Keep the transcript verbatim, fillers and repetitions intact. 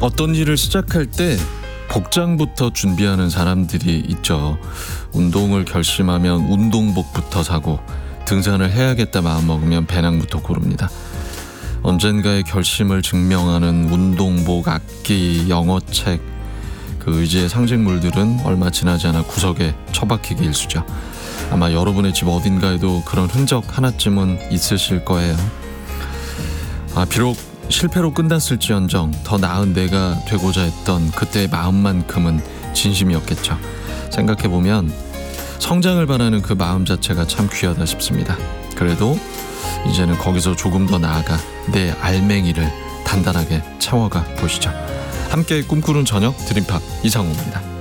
어떤 일을 시작할 때 복장부터 준비하는 사람들이 있죠. 운동을 결심하면 운동복부터 사고, 등산을 해야겠다 마음먹으면 배낭부터 고릅니다. 언젠가의 결심을 증명하는 운동복, 악기, 영어책, 그 의지의 상징물들은 얼마 지나지 않아 구석에 처박히기 일쑤죠. 아마 여러분의 집 어딘가에도 그런 흔적 하나쯤은 있으실 거예요. 아, 비록 실패로 끝났을지언정 더 나은 내가 되고자 했던 그때의 마음만큼은 진심이었겠죠. 생각해보면 성장을 바라는 그 마음 자체가 참 귀하다 싶습니다. 그래도 이제는 거기서 조금 더 나아가 내 알맹이를 단단하게 채워가 보시죠. 함께 꿈꾸는 저녁 드림팝 이상우입니다.